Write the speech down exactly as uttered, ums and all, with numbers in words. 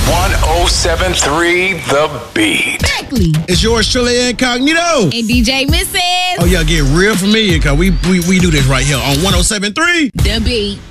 one oh seven three The Beat. Exactly. It's yours truly, Incognito. And D J Missus Oh, yeah, get real familiar because we, we, we do this right here on one oh seven three The Beat.